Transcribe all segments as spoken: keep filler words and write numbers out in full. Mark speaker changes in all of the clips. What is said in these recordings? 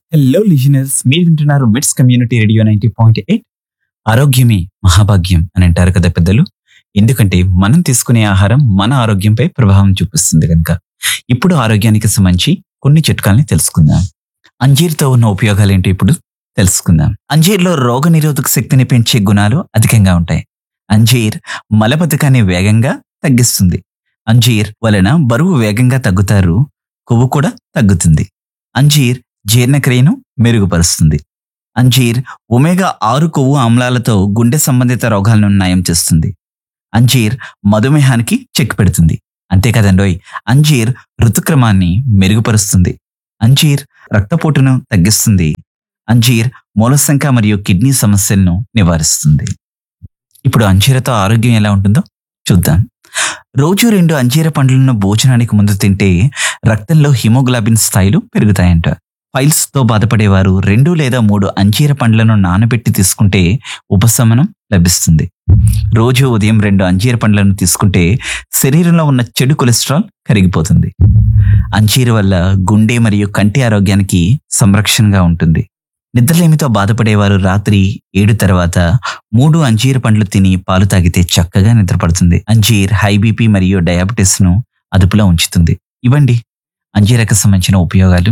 Speaker 1: Hello listeners, మీరు వింటున్నారు మిట్స్ community radio ninety point eight. ఆరోగ్యమే మహాభాగ్యం అని అంటారు కదా పెద్దలు. ఎందుకంటే మనం తీసుకునే ఆహారం మన ఆరోగ్యంపై ప్రభావం చూపిస్తుంది కనుక ఇప్పుడు ఆరోగ్యానికి సంబంధించి కొన్ని చిట్కాల్ని తెలుసుకుందాం. అంజీర్తో ఉన్న ఉపయోగాలు ఏంటి ఇప్పుడు తెలుసుకుందాం. అంజీర్లో రోగ నిరోధక శక్తిని పెంచే గుణాలు అధికంగా ఉంటాయి. అంజీర్ మలబద్ధకాన్ని వేగంగా తగ్గిస్తుంది. అంజీర్ వలన బరువు వేగంగా తగ్గుతారు, కొవ్వు కూడా తగ్గుతుంది. అంజీర్ జీర్ణక్రియను మెరుగుపరుస్తుంది. అంజీర్ ఒమేగా ఆరు కొవ్వు ఆమ్లాలతో గుండె సంబంధిత రోగాలను నయం చేస్తుంది. అంజీర్ మధుమేహానికి చెక్ పెడుతుంది. అంతేకాదండోయ్, అంజీర్ ఋతుక్రమాన్ని మెరుగుపరుస్తుంది. అంజీర్ రక్తపోటును తగ్గిస్తుంది. అంజీర్ మూలశంక మరియు కిడ్నీ సమస్యలను నివారిస్తుంది. ఇప్పుడు అంజీరతో ఆరోగ్యం ఎలా ఉంటుందో చూద్దాం. రోజు రెండు అంజీర పండ్లను భోజనానికి ముందు తింటే రక్తంలో హిమోగ్లోబిన్ స్థాయిలు పెరుగుతాయంట. పైల్స్ తో బాధపడేవారు రెండు లేదా మూడు అంజీర పండ్లను నానబెట్టి తీసుకుంటే ఉపశమనం లభిస్తుంది. రోజు ఉదయం రెండు అంజీర పండ్లను తీసుకుంటే శరీరంలో ఉన్న చెడు కొలెస్ట్రాల్ కరిగిపోతుంది. అంజీర వల్ల గుండె మరియు కంటి ఆరోగ్యానికి సంరక్షణగా ఉంటుంది. నిద్రలేమితో బాధపడేవారు రాత్రి ఏడు తర్వాత మూడు అంజీర పండ్లు తిని పాలు తాగితే చక్కగా నిద్రపడుతుంది. అంజీర్ హై బీపీ మరియు డయాబెటీస్ ను అదుపులో ఉంచుతుంది. ఇవ్వండి అంజీరకు సంబంధించిన ఉపయోగాలు.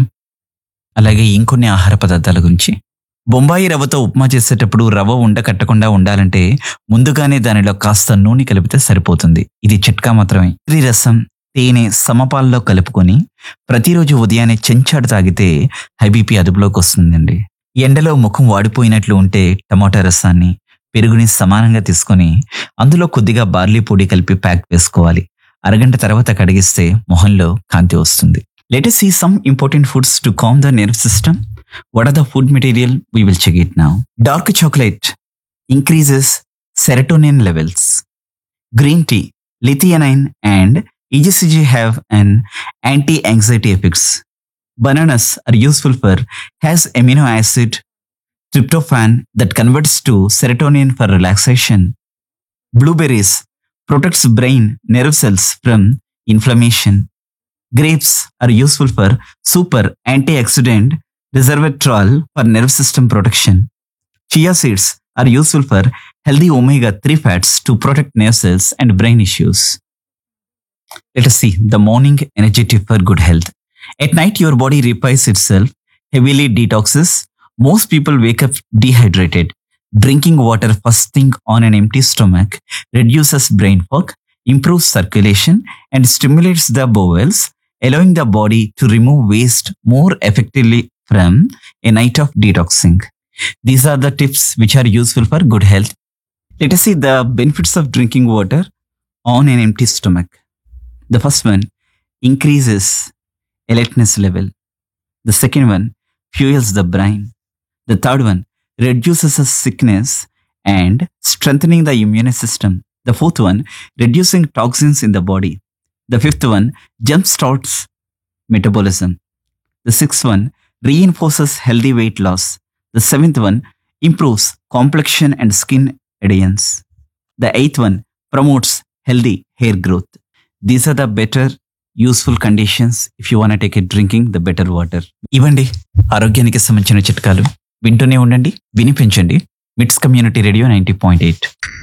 Speaker 1: అలాగే ఇంకొన్ని ఆహార పదార్థాల గురించి. బొంబాయి రవ్వతో ఉప్మా చేసేటప్పుడు రవ్వ ఉండ కట్టకుండా ఉండాలంటే ముందుగానే దానిలో కాస్త నూనె కలిపితే సరిపోతుంది. ఇది చిట్కా మాత్రమే. ఈ రసం తేనె సమపాల్లో కలుపుకొని ప్రతిరోజు ఉదయాన్నే చెంచాడు తాగితే హై బీపీ అదుపులోకి వస్తుందండి. ఎండలో ముఖం వాడిపోయినట్లు ఉంటే టమాటా రసాన్ని పెరుగుని సమానంగా తీసుకొని అందులో కొద్దిగా బార్లీ పొడి కలిపి ప్యాక్ వేసుకోవాలి. అరగంట తర్వాత కడిగిస్తే మొహంలో కాంతి వస్తుంది. Let us see some important foods to calm the nervous system. What are the food material? We will check it now. Dark chocolate increases serotonin levels. Green tea, L-theanine and E G C G have an anti-anxiety effects. Bananas are useful for has amino acid tryptophan that converts to serotonin for relaxation. Blueberries protects brain nerve cells from inflammation. Grapes are useful for super antioxidant resveratrol for nerve system protection. Chia seeds are useful for healthy omega three fats to protect nerve cells and brain issues. Let us see the morning energy tip for good health. At night, your body repairs itself, heavily detoxes. Most people wake up dehydrated. Drinking water first thing on an empty stomach reduces brain fog, improves circulation, and stimulates the bowels, allowing the body to remove waste more effectively from a night of detoxing. These are the tips which are useful for good health. Let us see the benefits of drinking water on an empty stomach. The first one increases alertness level. The second one fuels the brain. The third one reduces the sickness and strengthening the immune system. The fourth one reducing toxins in the body. The fifth one jumpstarts metabolism. The sixth one reinforces healthy weight loss. The seventh one improves complexion and skin adherence. The eighth one promotes healthy hair growth. These are the better useful conditions if you want to take a drinking the better water. ఇవ్వండి ఆరోగ్యానికి సంబంధించిన చిట్కాలు. వింటూనే ఉండండి, వినిపించండి. మిట్స్ community radio ninety point eight.